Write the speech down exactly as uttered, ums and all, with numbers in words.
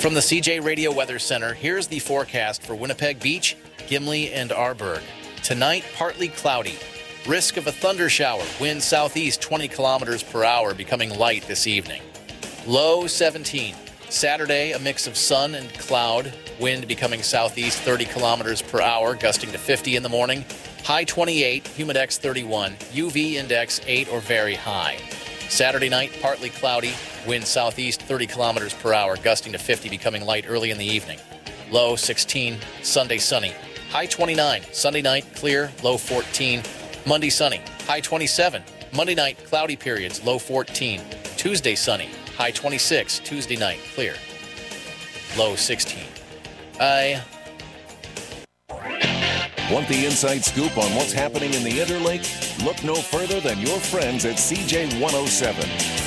From the C J Radio Weather Center, here's the forecast for Winnipeg Beach, Gimli, and Arborg. Tonight, partly cloudy. Risk of a thunder shower. Wind southeast twenty kilometers per hour, becoming light this evening. Low seventeen. Saturday, a mix of sun and cloud. Wind becoming southeast thirty kilometers per hour, gusting to fifty in the morning. High twenty-eight, humidex thirty-one, U V index eight or very high. Saturday night, partly cloudy. Wind southeast thirty kilometers per hour, gusting to fifty, becoming light early in the evening. Low sixteen. Sunday, sunny. High twenty-nine. Sunday night, clear. Low fourteen. Monday, sunny. High twenty-seven. Monday night, cloudy periods. Low fourteen. Tuesday, sunny. High twenty-six. Tuesday night, clear. Low sixteen. I... Want the inside scoop on what's happening in the Interlake? Look no further than your friends at C J one oh seven.